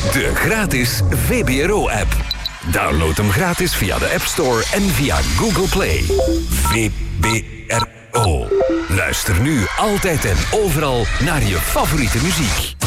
De gratis VBRO-app. Download hem gratis via de App Store en via Google Play. VBRO. Luister nu altijd en overal naar je favoriete muziek.